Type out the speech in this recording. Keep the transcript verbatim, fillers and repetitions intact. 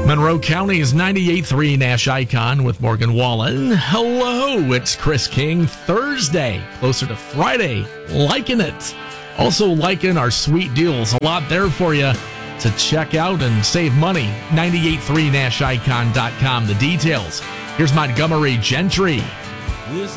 Monroe County's ninety-eight point three Nash Icon with Morgan Wallen. Hello, it's Chris King. Thursday, closer to Friday. Liking it. Also liking our sweet deals. A lot there for you to check out and save money. ninety-eight point three nash icon dot com. The details. Here's Montgomery Gentry. This